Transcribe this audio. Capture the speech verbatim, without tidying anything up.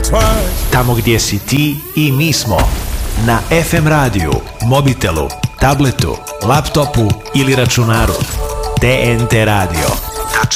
Tamo gdje si ti i mi smo. Na ef em radiju, mobitelu, tabletu, laptopu ili računaru. te en te radio.